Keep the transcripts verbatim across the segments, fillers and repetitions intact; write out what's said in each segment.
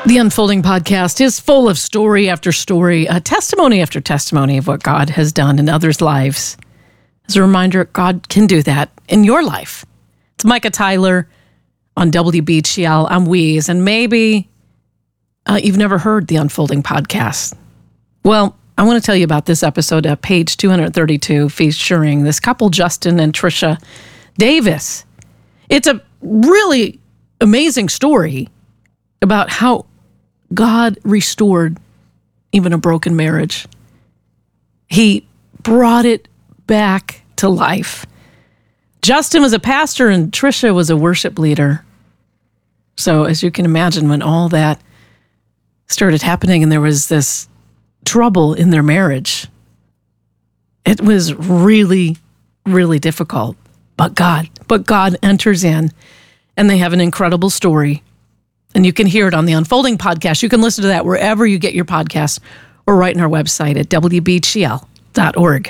The Unfolding Podcast is full of story after story, uh, testimony after testimony of what God has done in others' lives. As a reminder, God can do that in your life. It's Micah Tyler on W B G L. I'm Weeze, and maybe uh, you've never heard the Unfolding Podcast. Well, I want to tell you about this episode at page two thirty-two, featuring this couple, Justin and Trisha Davis. It's a really amazing story about how God restored even a broken marriage. He brought it back to life. Justin was a pastor and Trisha was a worship leader. So as you can imagine, when all that started happening and there was this trouble in their marriage, it was really, really difficult. But God, but God enters in, and they have an incredible story. And you can hear it on the Unfolding Podcast. You can listen to that wherever you get your podcasts or right on our website at W B G L dot org.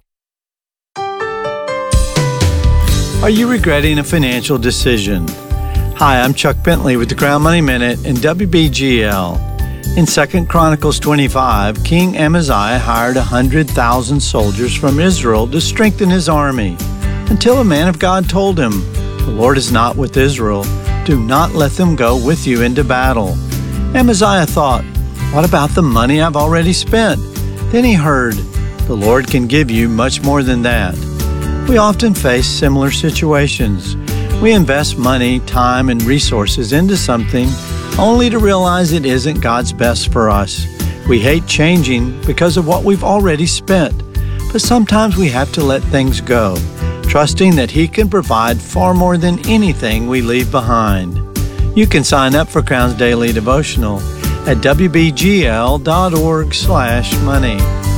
Are you regretting a financial decision? Hi, I'm Chuck Bentley with the Crown Money Minute and W B G L. In Second Chronicles twenty-five, King Amaziah hired one hundred thousand soldiers from Israel to strengthen his army, until a man of God told him, "The Lord is not with Israel. Do not let them go with you into battle." Amaziah thought, "What about the money I've already spent?" Then he heard, "The Lord can give you much more than that." We often face similar situations. We invest money, time, and resources into something only to realize it isn't God's best for us. We hate changing because of what we've already spent, but sometimes we have to let things go, trusting that He can provide far more than anything we leave behind. You can sign up for Crown's Daily Devotional at W B G L dot org slash money.